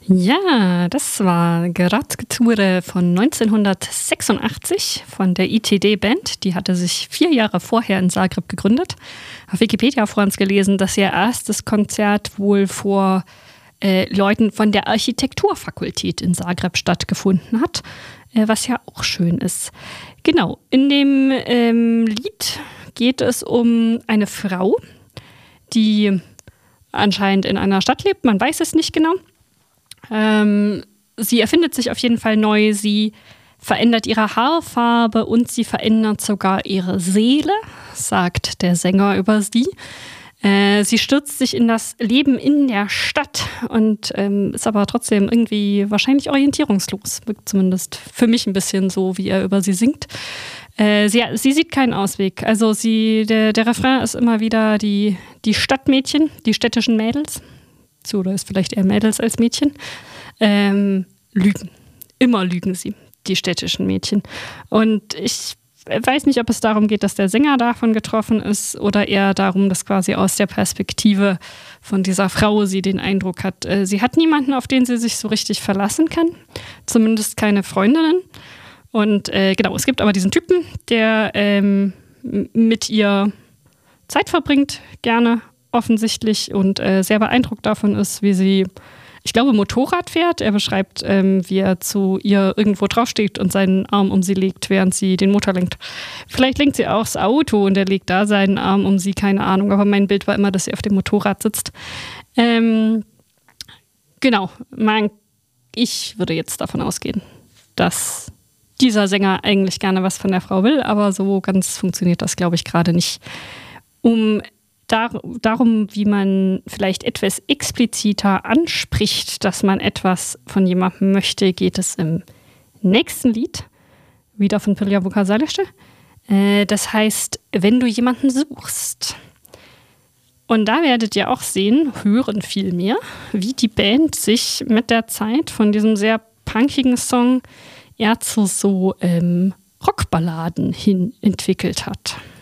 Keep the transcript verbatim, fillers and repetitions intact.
Ja, das war Gradgeture von neunzehnhundertsechsundachtzig von der I T D-Band. Die hatte sich vier Jahre vorher in Zagreb gegründet. Auf Wikipedia vor uns gelesen, dass ihr erstes Konzert wohl vor äh, Leuten von der Architekturfakultät in Zagreb stattgefunden hat, äh, was ja auch schön ist. Genau, in dem ähm, Lied geht es um eine Frau, die anscheinend in einer Stadt lebt, man weiß es nicht genau. Ähm, sie erfindet sich auf jeden Fall neu, sie verändert ihre Haarfarbe und sie verändert sogar ihre Seele, sagt der Sänger über sie. Äh, sie stürzt sich in das Leben in der Stadt und ähm, ist aber trotzdem irgendwie wahrscheinlich orientierungslos. Wirkt zumindest für mich ein bisschen so, wie er über sie singt. Äh, sie, sie sieht keinen Ausweg. Also sie, der, der Refrain ist immer wieder die, die Stadtmädchen, die städtischen Mädels. So, oder ist vielleicht eher Mädels als Mädchen, ähm, lügen. Immer lügen sie, die städtischen Mädchen. Und ich weiß nicht, ob es darum geht, dass der Sänger davon getroffen ist oder eher darum, dass quasi aus der Perspektive von dieser Frau sie den Eindruck hat, äh, sie hat niemanden, auf den sie sich so richtig verlassen kann. Zumindest keine Freundinnen. Und äh, genau, es gibt aber diesen Typen, der ähm, mit ihr Zeit verbringt, gerne offensichtlich und äh, sehr beeindruckt davon ist, wie sie, ich glaube, Motorrad fährt. Er beschreibt, ähm, wie er zu ihr irgendwo draufsteht und seinen Arm um sie legt, während sie den Motor lenkt. Vielleicht lenkt sie auch das Auto und er legt da seinen Arm um sie, keine Ahnung. Aber mein Bild war immer, dass sie auf dem Motorrad sitzt. Ähm, genau, man, ich würde jetzt davon ausgehen, dass dieser Sänger eigentlich gerne was von der Frau will, aber so ganz funktioniert das, glaube ich, gerade nicht. Um Dar- darum, wie man vielleicht etwas expliziter anspricht, dass man etwas von jemandem möchte, geht es im nächsten Lied, wieder von Pirja Vukasalește. Äh, das heißt, wenn du jemanden suchst. Und da werdet ihr auch sehen, hören vielmehr, wie die Band sich mit der Zeit von diesem sehr punkigen Song eher zu so ähm, Rockballaden hin entwickelt hat.